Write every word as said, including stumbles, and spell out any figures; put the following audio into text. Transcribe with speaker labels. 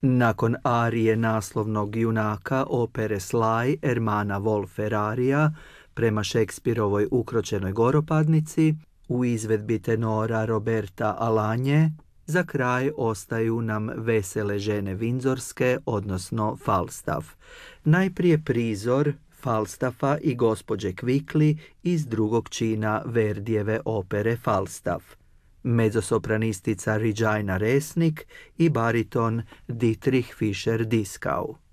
Speaker 1: Nakon arije naslovnog junaka opere Slaj Ermana Wolf-Ferraria prema Šekspirovoj Ukročenoj goropadnici, u izvedbi tenora Roberta Alanje, za kraj ostaju nam Vesele žene Vindzorske, odnosno Falstaff. Najprije prizor Falstaffa i gospođe Kvikli iz drugog čina Verdijeve opere Falstaff. Mezzosopranistica Regina Resnick i bariton Dietrich Fischer-Dieskau.